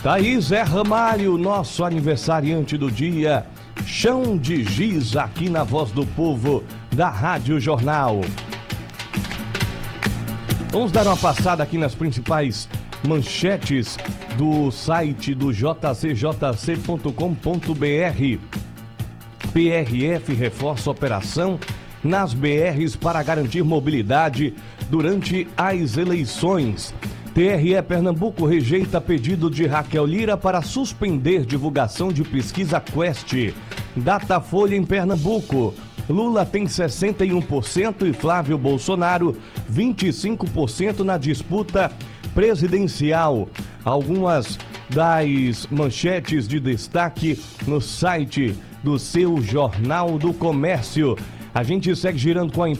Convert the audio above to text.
Tá aí Zé Ramalho, nosso aniversariante do dia. Chão de Giz aqui na Voz do Povo da Rádio Jornal. Vamos dar uma passada aqui nas principais manchetes do site do jcjc.com.br. PRF reforça operação nas BRs para garantir mobilidade durante as eleições. TRE Pernambuco rejeita pedido de Raquel Lira para suspender divulgação de pesquisa Quest. Datafolha em Pernambuco. Lula tem 61% e Flávio Bolsonaro 25% na disputa presidencial. Algumas das manchetes de destaque no site do seu Jornal do Comércio. A gente segue girando com a